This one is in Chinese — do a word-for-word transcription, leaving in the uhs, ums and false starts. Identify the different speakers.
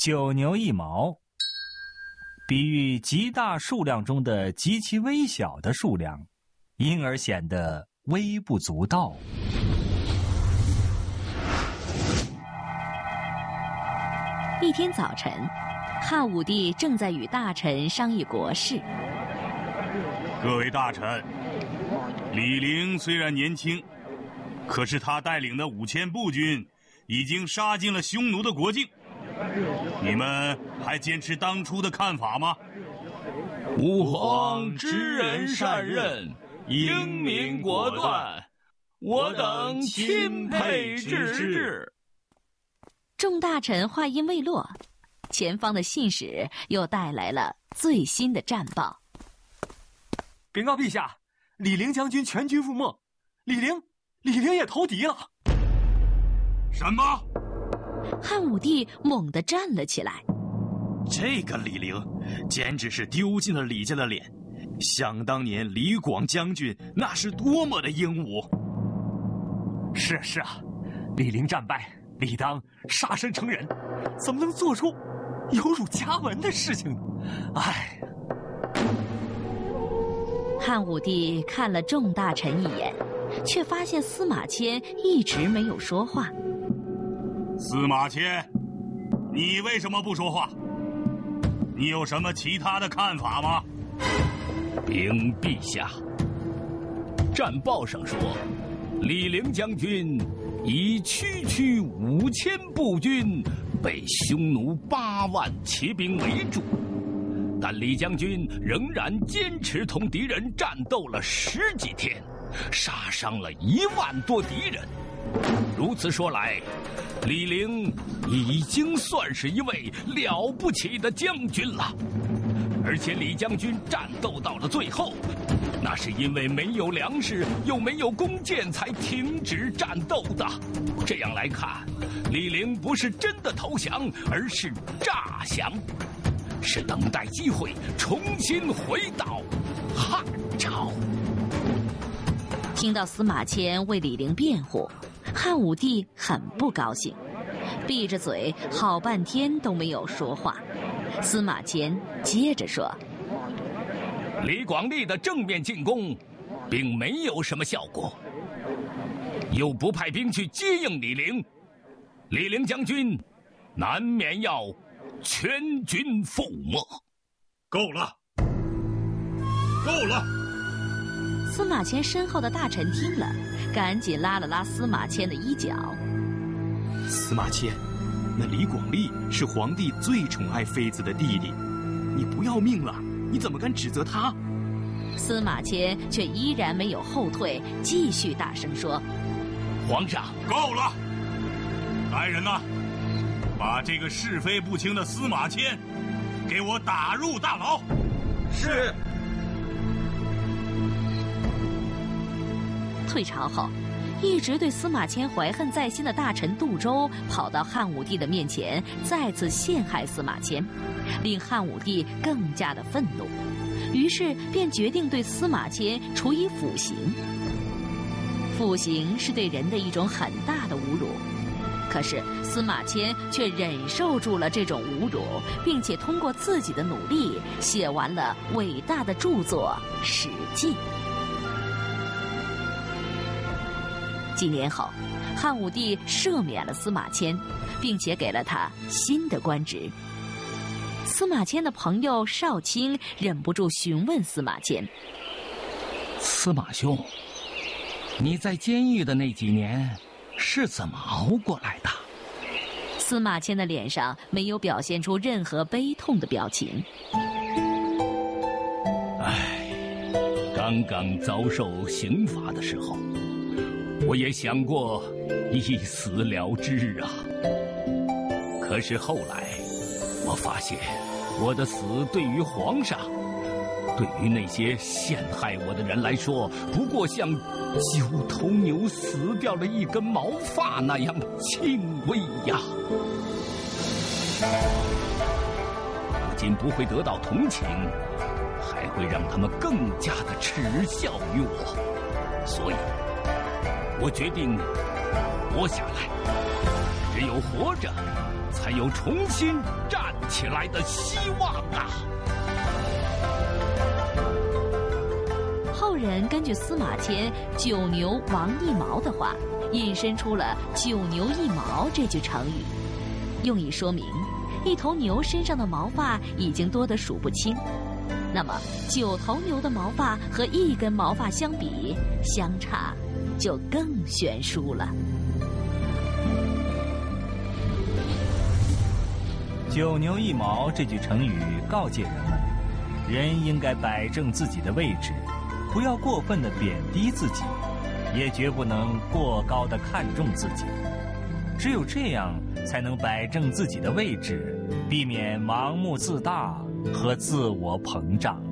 Speaker 1: 九牛一毛，比喻极大数量中的极其微小的数量，因而显得微不足道。
Speaker 2: 一天早晨，汉武帝正在与大臣商议国事。
Speaker 3: 各位大臣，李陵虽然年轻，可是他带领的五千步军已经杀进了匈奴的国境，你们还坚持当初的看法吗？
Speaker 4: 吾皇知人善任，英明果断，我等钦佩之至。
Speaker 2: 众大臣话音未落，前方的信使又带来了最新的战报。
Speaker 5: 禀告陛下，李陵将军全军覆没，李陵，李陵也投敌了。
Speaker 3: 什么？
Speaker 2: 汉武帝猛地站了起来。
Speaker 6: 这个李陵简直是丢尽了李家的脸，想当年李广将军那是多么的英武。
Speaker 5: 是是啊，李陵战败，理当杀身成仁，怎么能做出有辱家门的事情呢？唉。
Speaker 2: 汉武帝看了众大臣一眼，却发现司马迁一直没有说话。
Speaker 3: 司马迁，你为什么不说话？你有什么其他的看法吗？
Speaker 4: 禀陛下，战报上说，李陵将军以区区五千步军被匈奴八万骑兵围住，但李将军仍然坚持同敌人战斗了十几天，杀伤了一万多敌人。如此说来，李陵已经算是一位了不起的将军了。而且李将军战斗到了最后，那是因为没有粮食又没有弓箭才停止战斗的。这样来看，李陵不是真的投降，而是诈降，是等待机会重新回到汉朝。
Speaker 2: 听到司马迁为李陵辩护，汉武帝很不高兴，闭着嘴好半天都没有说话。司马迁接着说：
Speaker 4: 李广利的正面进攻并没有什么效果，又不派兵去接应李陵，李陵将军难免要全军覆没。
Speaker 3: 够了，够了！
Speaker 2: 司马迁身后的大臣听了，赶紧拉了拉司马迁的衣角。
Speaker 6: 司马迁，那李广利是皇帝最宠爱妃子的弟弟，你不要命了，你怎么敢指责他？
Speaker 2: 司马迁却依然没有后退，继续大声说：
Speaker 4: 皇上，
Speaker 3: 够了！来人呐，把这个是非不清的司马迁给我打入大牢。
Speaker 5: 是。
Speaker 2: 退朝后，一直对司马迁怀恨在心的大臣杜周跑到汉武帝的面前，再次陷害司马迁，令汉武帝更加的愤怒，于是便决定对司马迁处以腐刑。腐刑是对人的一种很大的侮辱，可是司马迁却忍受住了这种侮辱，并且通过自己的努力写完了伟大的著作《史记》。几年后，汉武帝赦免了司马迁，并且给了他新的官职。司马迁的朋友少卿忍不住询问司马迁：
Speaker 4: 司马兄，你在监狱的那几年是怎么熬过来的？
Speaker 2: 司马迁的脸上没有表现出任何悲痛的表情。
Speaker 4: 唉，刚刚遭受刑罚的时候，我也想过一死了之啊。可是后来我发现，我的死对于皇上，对于那些陷害我的人来说，不过像九头牛死掉了一根毛发那样轻微呀。不仅不会得到同情，还会让他们更加的耻笑于我。所以我决定活下来， 只有活着，才有重新站起来的希望啊！
Speaker 2: 后人根据司马迁“九牛王一毛”的话，引申出了“九牛一毛”这句成语，用以说明一头牛身上的毛发已经多得数不清。那么九头牛的毛发和一根毛发相比，相差就更悬殊了。
Speaker 1: 九牛一毛这句成语告诫人们，人应该摆正自己的位置，不要过分的贬低自己，也绝不能过高的看重自己。只有这样，才能摆正自己的位置，避免盲目自大和自我膨胀。